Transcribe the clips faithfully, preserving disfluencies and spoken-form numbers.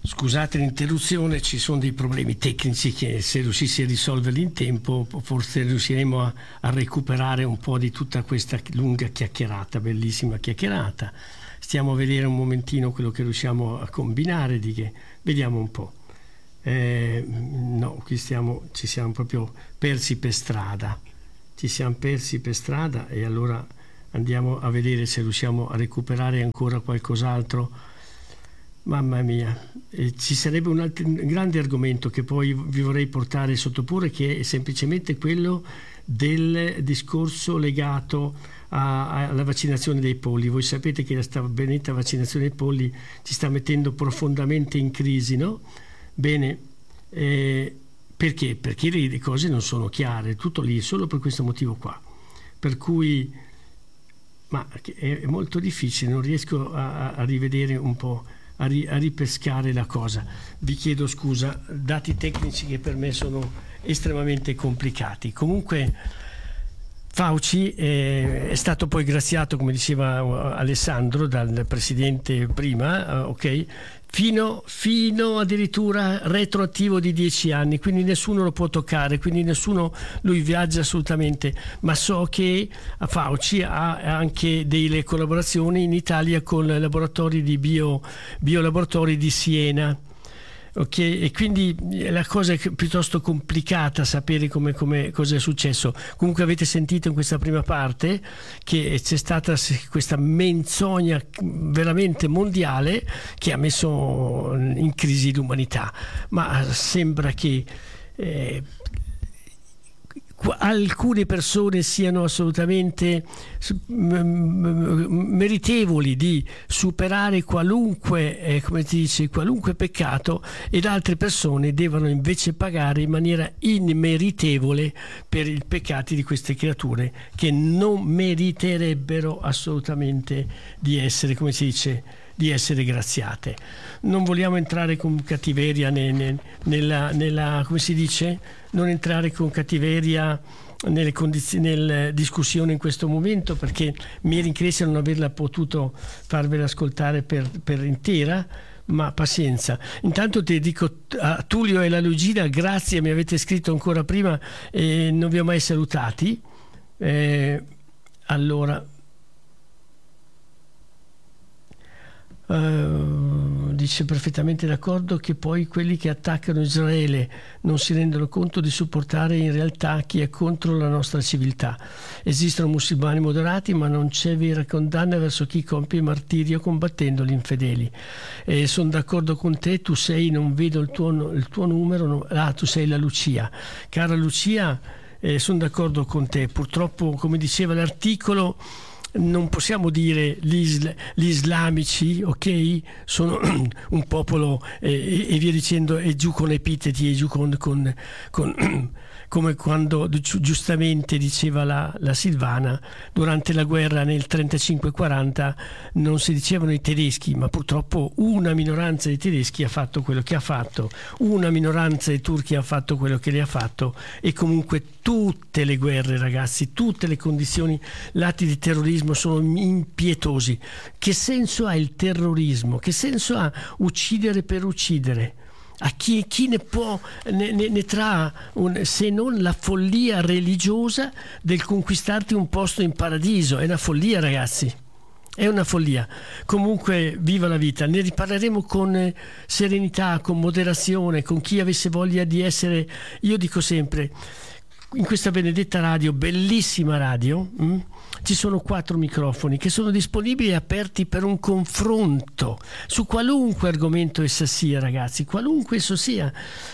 Scusate l'interruzione, ci sono dei problemi tecnici che se riuscissi a risolverli in tempo forse riusciremo a, a recuperare un po' di tutta questa lunga chiacchierata, bellissima chiacchierata. Stiamo a vedere un momentino quello che riusciamo a combinare, di che vediamo un po'. Eh, no, qui stiamo, ci siamo proprio persi per strada, ci siamo persi per strada e allora andiamo a vedere se riusciamo a recuperare ancora qualcos'altro. Mamma mia, eh, ci sarebbe un, altro, un grande argomento che poi vi vorrei portare sottopure, che è semplicemente quello del discorso legato a, a, alla vaccinazione dei polli. Voi sapete che la benedetta vaccinazione dei polli ci sta mettendo profondamente in crisi, no? Bene, eh, perché? Perché le, le cose non sono chiare, tutto lì, solo per questo motivo qua. Per cui, ma è, è molto difficile, non riesco a, a rivedere un po'. A, ri, a ripescare la cosa. Vi chiedo scusa, dati tecnici che per me sono estremamente complicati. Comunque Fauci è, è stato poi graziato, come diceva Alessandro, dal presidente prima, ok, fino, fino addirittura retroattivo di dieci anni, quindi nessuno lo può toccare, quindi nessuno, lui viaggia assolutamente, ma so che Fauci ha anche delle collaborazioni in Italia con laboratori di bio, biolaboratori di Siena. Ok, e quindi la cosa è piuttosto complicata sapere come, come cosa è successo. Comunque avete sentito in questa prima parte che c'è stata questa menzogna veramente mondiale che ha messo in crisi l'umanità, ma sembra che eh, alcune persone siano assolutamente meritevoli di superare qualunque, eh, come si dice, qualunque peccato, ed altre persone devono invece pagare in maniera immeritevole per i peccati di queste creature che non meriterebbero assolutamente di essere, come si dice, di essere graziate. Non vogliamo entrare con cattiveria ne, ne, nella, nella, come si dice, non entrare con cattiveria nelle condizioni, nella discussione in questo momento, perché mi rincresce non averla potuto farvela ascoltare per, per intera, ma pazienza. Intanto ti dico a Tullio e la Luigina, grazie, mi avete scritto ancora prima e non vi ho mai salutati. Eh, allora Uh, dice perfettamente d'accordo che poi quelli che attaccano Israele non si rendono conto di supportare in realtà chi è contro la nostra civiltà. Esistono musulmani moderati, ma non c'è vera condanna verso chi compie martirio combattendo gli infedeli. E sono d'accordo con te, tu sei, non vedo il tuo, il tuo numero, no, ah, tu sei la Lucia. Cara Lucia, eh, sono d'accordo con te. Purtroppo, come diceva l'articolo, non possiamo dire gli, isla, gli islamici, ok, sono un popolo eh, e via dicendo, e giù con epiteti e giù con, con, con come quando giustamente diceva la, la Silvana, durante la guerra nel trentacinque quaranta non si dicevano i tedeschi, ma purtroppo una minoranza di tedeschi ha fatto quello che ha fatto, una minoranza di turchi ha fatto quello che le ha fatto, e comunque tutte le guerre, ragazzi, tutte le condizioni, l'atti di terrorismo sono impietosi. Che senso ha il terrorismo? Che senso ha uccidere per uccidere? A chi, chi ne può ne, ne, ne trae un, se non la follia religiosa del conquistarti un posto in paradiso? È una follia, ragazzi, è una follia. Comunque viva la vita, ne riparleremo con serenità, con moderazione, con chi avesse voglia di essere, io dico sempre, in questa benedetta radio, bellissima radio, mh, ci sono quattro microfoni che sono disponibili e aperti per un confronto su qualunque argomento essa sia, ragazzi, qualunque esso sia.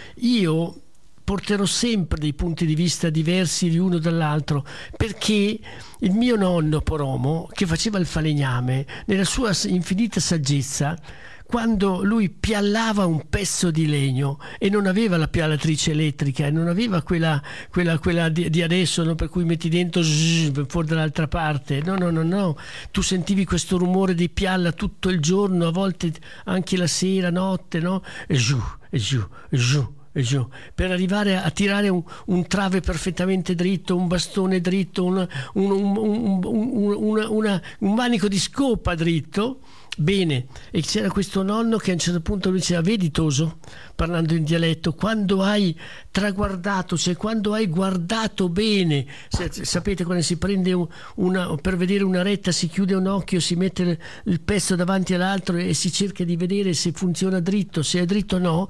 Io porterò sempre dei punti di vista diversi l'uno dall'altro, perché il mio nonno Poromo, che faceva il falegname, nella sua infinita saggezza, quando lui piallava un pezzo di legno e non aveva la piallatrice elettrica e non aveva quella, quella, quella di, di adesso, no? Per cui metti dentro zzz, fuori dall'altra parte, no no no no tu sentivi questo rumore di pialla tutto il giorno, a volte anche la sera, notte, no? E giù e giù e giù e giù, per arrivare a tirare un, un trave perfettamente dritto, un bastone dritto, un, un, un, un, una, una, un manico di scopa dritto. Bene, e c'era questo nonno che a un certo punto lui diceva: vedi Toso, parlando in dialetto, quando hai traguardato, cioè quando hai guardato bene, sapete quando si prende una, per vedere una retta si chiude un occhio, si mette il pezzo davanti all'altro e si cerca di vedere se funziona dritto, se è dritto o no,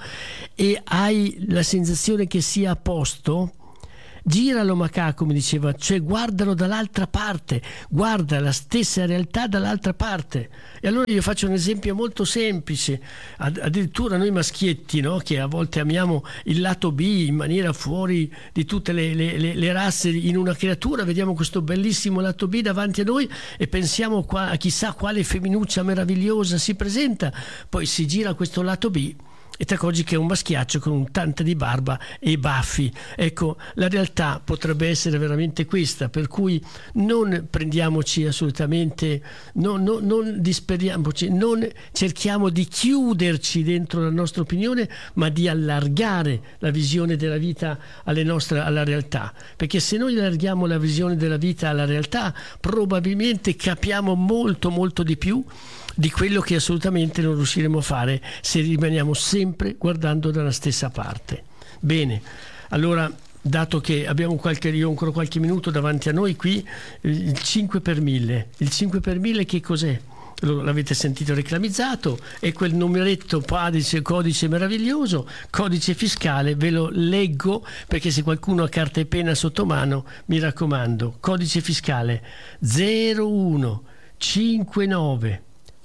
e hai la sensazione che sia a posto. Giralo macaco, mi diceva, cioè guardalo dall'altra parte, guarda la stessa realtà dall'altra parte. E allora io faccio un esempio molto semplice, addirittura noi maschietti, no? Che a volte amiamo il lato B in maniera fuori di tutte le, le, le, le razze in una creatura, vediamo questo bellissimo lato B davanti a noi e pensiamo qua, a chissà quale femminuccia meravigliosa si presenta, poi si gira questo lato B e ti accorgi che è un maschiaccio con tanta di barba e baffi. Ecco, la realtà potrebbe essere veramente questa, per cui non prendiamoci assolutamente, non, non, non disperiamoci, non cerchiamo di chiuderci dentro la nostra opinione, ma di allargare la visione della vita alle nostre, alla realtà, perché se noi allarghiamo la visione della vita alla realtà, probabilmente capiamo molto molto di più di quello che assolutamente non riusciremo a fare se rimaniamo sempre guardando dalla stessa parte. Bene, allora, dato che abbiamo qualche, io ho ancora qualche minuto davanti a noi qui, il cinque per mille. Il cinque per mille che cos'è? L'avete sentito reclamizzato, è quel numeretto codice, codice meraviglioso, codice fiscale, ve lo leggo perché se qualcuno ha carta e penna sotto mano, mi raccomando, codice fiscale zero uno cinque nove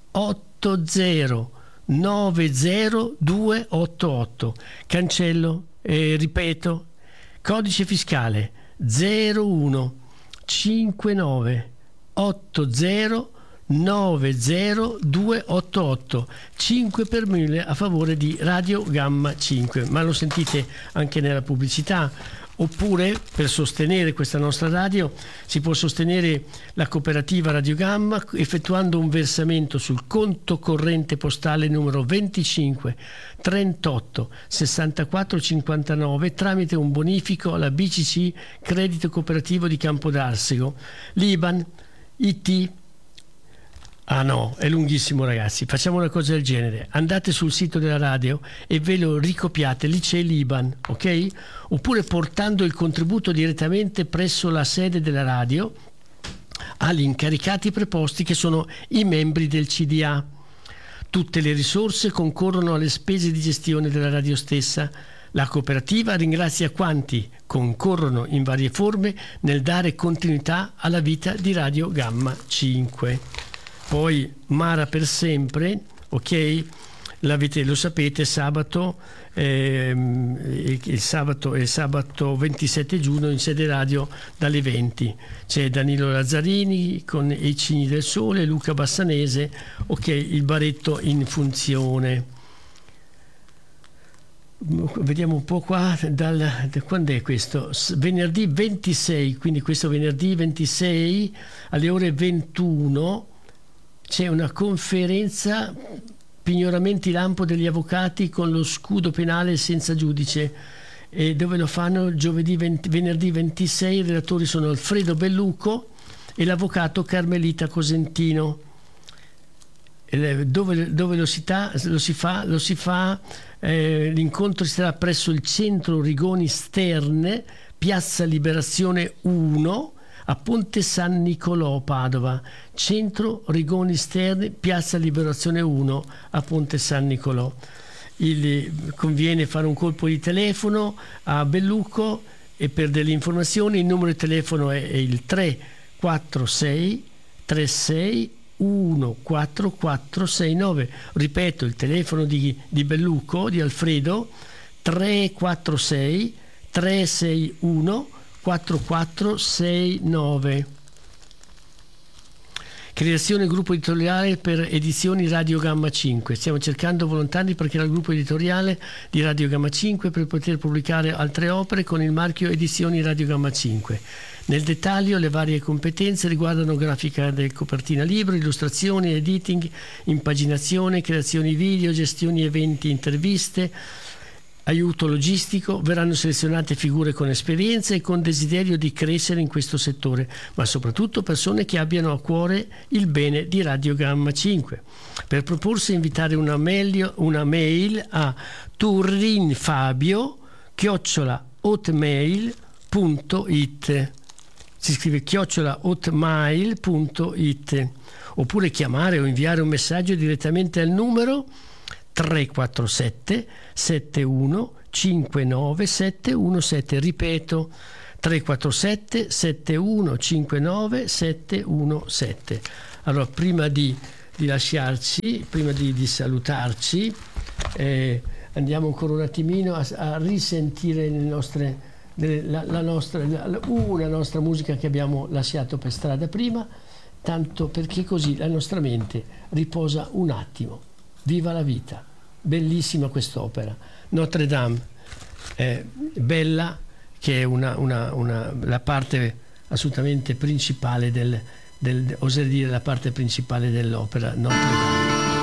otto zero nove zero due otto otto. Cancello, eh, ripeto, codice fiscale zero uno cinque nove otto zero nove zero due otto otto. cinque per mille a favore di Radio Gamma cinque, ma lo sentite anche nella pubblicità. Oppure, per sostenere questa nostra radio, si può sostenere la cooperativa Radio Gamma effettuando un versamento sul conto corrente postale numero venticinque trentotto sessantaquattro cinquantanove tramite un bonifico alla B C C Credito Cooperativo di Campodarsego, l'I B A N, I T. Ah no, è lunghissimo ragazzi, facciamo una cosa del genere, andate sul sito della radio e ve lo ricopiate, lì c'è l'I B A N, ok? Oppure portando il contributo direttamente presso la sede della radio agli incaricati preposti che sono i membri del C D A. Tutte le risorse concorrono alle spese di gestione della radio stessa. La cooperativa ringrazia quanti concorrono in varie forme nel dare continuità alla vita di Radio Gamma cinque. Poi Mara per sempre, ok? L'avete, lo sapete, sabato, ehm, il sabato è sabato ventisette giugno in sede radio dalle venti. C'è Danilo Lazzarini con I Cigni del Sole, Luca Bassanese, ok, il baretto in funzione. Vediamo un po' qua, dal, da, quando è questo? Venerdì ventisei, quindi questo venerdì ventisei alle ore ventuno c'è una conferenza pignoramenti lampo degli avvocati con lo scudo penale senza giudice, e dove lo fanno giovedì venti, venerdì ventisei. I relatori sono Alfredo Belluco e l'avvocato Carmelita Cosentino. E dove, dove lo, si ta, lo si fa? Lo si fa eh, l'incontro si sarà presso il centro Rigoni Sterne, piazza Liberazione uno, a Ponte San Nicolò, Padova. Centro Rigoni Sterne, piazza Liberazione uno, a Ponte San Nicolò. Il, conviene fare un colpo di telefono a Belluco e per delle informazioni il numero di telefono è, è il tre quattro sei tre sei uno quattro quattro sei nove. Ripeto, il telefono di, di Belluco, di Alfredo, tre quattro sei tre sei uno quattro quattro sei nove. Creazione gruppo editoriale per edizioni Radio Gamma cinque. Stiamo cercando volontari per creare il gruppo editoriale di Radio Gamma cinque per poter pubblicare altre opere con il marchio Edizioni Radio Gamma cinque. Nel dettaglio le varie competenze riguardano grafica del copertina libro, illustrazioni, editing, impaginazione, creazioni video, gestioni eventi, interviste, aiuto logistico, verranno selezionate figure con esperienza e con desiderio di crescere in questo settore, ma soprattutto persone che abbiano a cuore il bene di Radio Gamma cinque. Per proporsi invitare una mail, una mail a turrinfabio chiocciola hotmail punto it, si scrive chiocciola hotmail punto it, oppure chiamare o inviare un messaggio direttamente al numero tre quattro sette sette uno cinque nove sette uno sette, ripeto tre quattro sette sette uno cinque nove sette uno sette. Allora, prima di, di lasciarci, prima di, di salutarci, eh, andiamo ancora un attimino a, a risentire le nostre, le, la, la nostra, la, una nostra musica che abbiamo lasciato per strada prima, tanto perché così la nostra mente riposa un attimo. Viva la vita, bellissima quest'opera. Notre Dame, è bella, che è una, una, una, la parte assolutamente principale del, del, oserei dire la parte principale dell'opera Notre Dame.